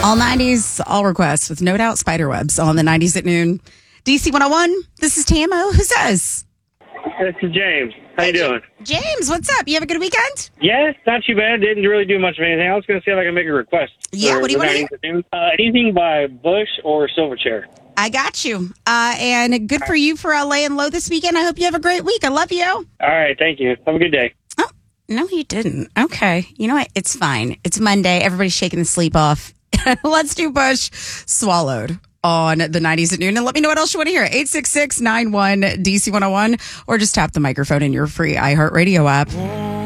All 90s, all requests with no doubt spiderwebs on the 90s at noon. DC 101, this is Tamo. Who says? This is James. How you doing? James, what's up? You have a good weekend? Yeah, not too bad. Didn't really do much of anything. I was going to see if I can make a request. Yeah, what do you want to hear? Anything by Bush or Silverchair. I got you. And good for you for laying low this weekend. I hope you have a great week. I love you. All right, thank you. Have a good day. Oh, no, you didn't. Okay. You know what? It's fine. It's Monday. Everybody's shaking the sleep off. Let's do Bush Swallowed on the 90s at noon. And let me know what else you want to hear. 866-91-DC101 or just tap the microphone in your free iHeartRadio app.